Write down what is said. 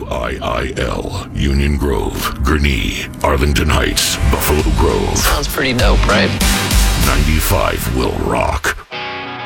WIIL, Union Grove, Gurnee, Arlington Heights, Buffalo Grove. Sounds pretty dope, right? 95 will rock.